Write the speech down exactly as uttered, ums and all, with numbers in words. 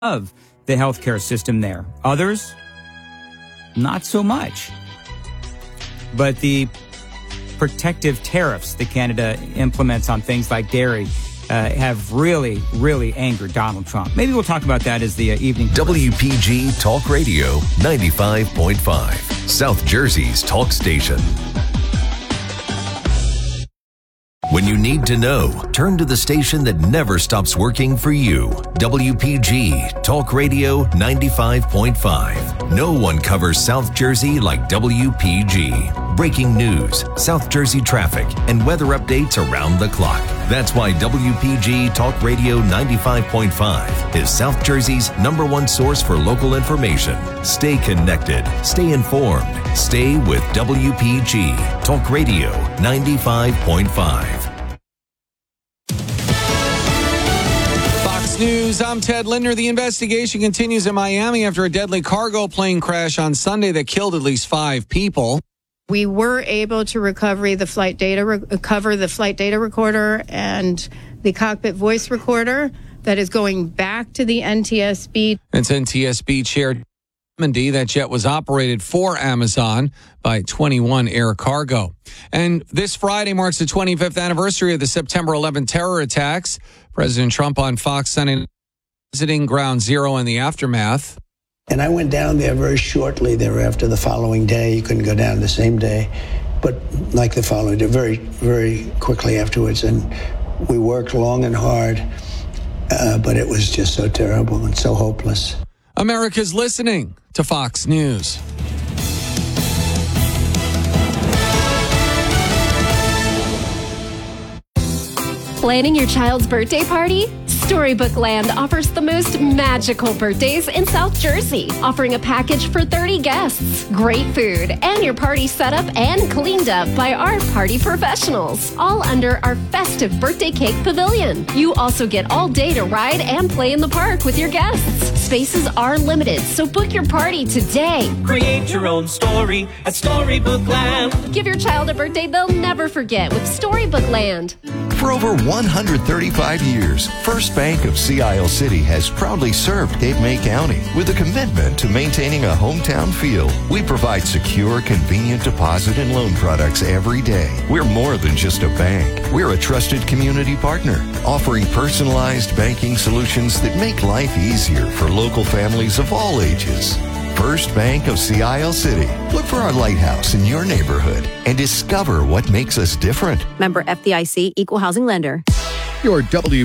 of the healthcare system there. Others, not so much. But the protective tariffs that Canada implements on things like dairy uh, have really, really angered Donald Trump. Maybe we'll talk about that as the uh, evening. W P G Talk Radio ninety-five point five, South Jersey's talk station. When you need to know, turn to the station that never stops working for you. W P G Talk Radio ninety-five point five. No one covers South Jersey like W P G. Breaking news, South Jersey traffic, and weather updates around the clock. That's why W P G Talk Radio ninety-five point five is South Jersey's number one source for local information. Stay connected, stay informed, stay with W P G Talk Radio ninety-five point five. News. I'm Ted Linder. The investigation continues in Miami after a deadly cargo plane crash on Sunday that killed at least five people. We were able to recover the flight data, recover the flight data recorder and the cockpit voice recorder that is going back to the N T S B. It's N T S B Chair that jet was operated for Amazon by twenty-one Air Cargo. And this Friday marks the twenty-fifth anniversary of the September eleventh terror attacks. President Trump on Fox Sunday visiting Ground Zero in the aftermath. And I went down there very shortly thereafter, the following day. You couldn't go down the same day, but like the following day, very, very quickly afterwards. And we worked long and hard, uh, but it was just so terrible and so hopeless. America's listening to Fox News. Planning your child's birthday party? Storybook Land offers the most magical birthdays in South Jersey, offering a package for thirty guests, great food, and your party set up and cleaned up by our party professionals, all under our festive birthday cake pavilion. You also get all day to ride and play in the park with your guests. Spaces are limited, so book your party today. Create your own story at Storybook Land. Give your child a birthday they'll never forget with Storybook Land. For over one hundred thirty-five years, First Bank of Sea Isle City has proudly served Cape May County with a commitment to maintaining a hometown feel. We provide secure, convenient deposit and loan products every day. We're more than just a bank. We're a trusted community partner, offering personalized banking solutions that make life easier for local families of all ages. First Bank of Sea Isle City. Look for our lighthouse in your neighborhood and discover what makes us different. Member F D I C, Equal Housing Lender. Your W